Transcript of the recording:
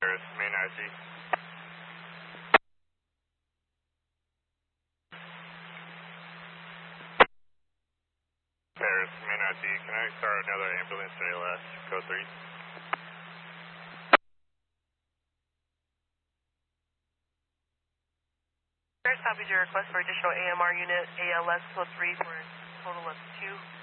Paris, main IC. Paris, main IC. Can I start another ambulance to ALS, code 3? Paris copies your request for additional AMR unit, ALS code 3 for a total of 2.